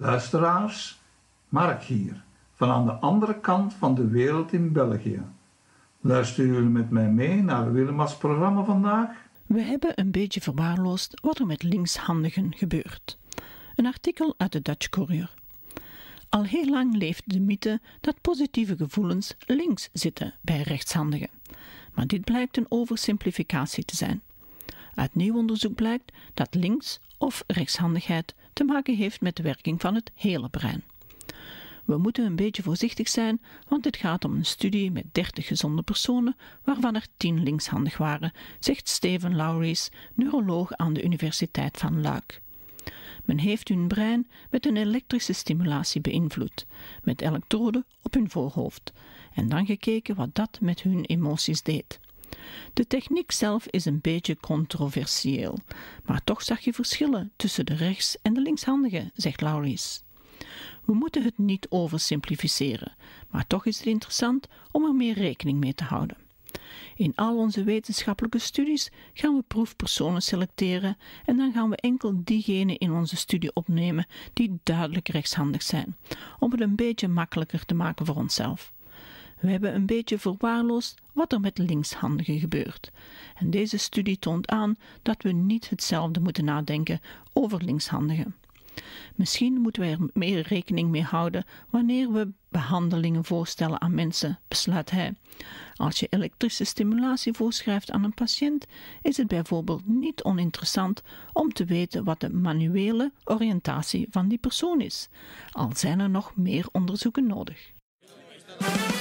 Luisteraars, Mark hier, van aan de andere kant van de wereld in België. Luisteren jullie met mij mee naar Willemas programma vandaag? We hebben een beetje verwaarloosd wat er met linkshandigen gebeurt. Een artikel uit de Dutch Courier. Al heel lang leeft de mythe dat positieve gevoelens links zitten bij rechtshandigen. Maar dit blijkt een oversimplificatie te zijn. Uit nieuw onderzoek blijkt dat links- of rechtshandigheid te maken heeft met de werking van het hele brein. We moeten een beetje voorzichtig zijn, want het gaat om een studie met 30 gezonde personen, waarvan er 10 linkshandig waren, zegt Steven Lowries, neuroloog aan de Universiteit van Luik. Men heeft hun brein met een elektrische stimulatie beïnvloed, met elektroden op hun voorhoofd, en dan gekeken wat dat met hun emoties deed. De techniek zelf is een beetje controversieel, maar toch zag je verschillen tussen de rechts- en de linkshandigen, zegt Lowries. We moeten het niet oversimplificeren, maar toch is het interessant om er meer rekening mee te houden. In al onze wetenschappelijke studies gaan we proefpersonen selecteren en dan gaan we enkel diegenen in onze studie opnemen die duidelijk rechtshandig zijn, om het een beetje makkelijker te maken voor onszelf. We hebben een beetje verwaarloosd wat er met linkshandigen gebeurt. En deze studie toont aan dat we niet hetzelfde moeten nadenken over linkshandigen. Misschien moeten we er meer rekening mee houden wanneer we behandelingen voorstellen aan mensen, besluit hij. Als je elektrische stimulatie voorschrijft aan een patiënt, is het bijvoorbeeld niet oninteressant om te weten wat de manuele oriëntatie van die persoon is. Al zijn er nog meer onderzoeken nodig.